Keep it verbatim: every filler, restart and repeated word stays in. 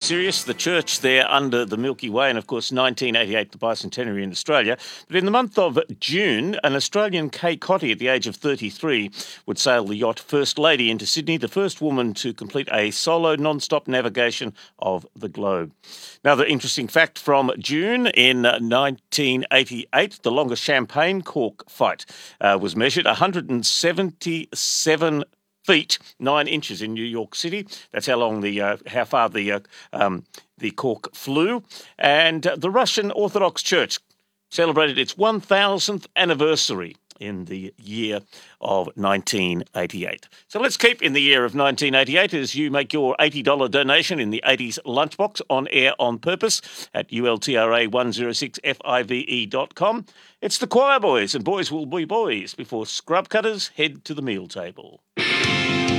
Sirius, the church there under the Milky Way, and of course nineteen eighty-eight, the bicentenary in Australia. But in the month of June, an Australian Kay Cotty at the age of thirty-three would sail the yacht First Lady into Sydney, the first woman to complete a solo non-stop navigation of the globe. Another interesting fact from June in nineteen eighty-eight, the longest champagne cork fight uh, was measured one hundred seventy-seven feet, nine inches in New York City. That's how long the, uh, how far the uh, um, the cork flew. And uh, the Russian Orthodox Church celebrated its one thousandth anniversary in the year of nineteen eighty-eight. So let's keep in the year of nineteen eighty-eight as you make your eighty dollars donation in the eighties lunchbox on air on purpose at U L T R A one oh six F I V E dot com. It's the Choir Boys, and boys will be boys before scrub cutters head to the meal table.